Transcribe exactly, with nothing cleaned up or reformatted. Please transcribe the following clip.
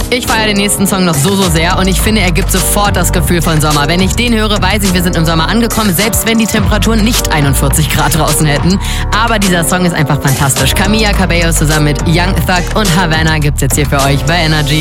Ich feiere den nächsten Song noch so, so sehr und ich finde, er gibt sofort das Gefühl von Sommer. Wenn ich den höre, weiß ich, wir sind im Sommer angekommen, selbst wenn die Temperaturen nicht einundvierzig Grad draußen hätten. Aber dieser Song ist einfach fantastisch. Camila Cabello zusammen mit Young Thug und Havana gibt's jetzt hier für euch bei Energy.